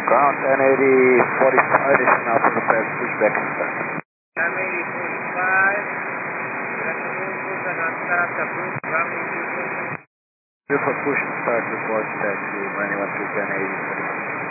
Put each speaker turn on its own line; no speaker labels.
Ground 1080, 45, this is now for the pass, pushback and start.
1080, 45, non-stop, approve, ground 82.
Good for push and start, report taxi, running 12, 1080, 45.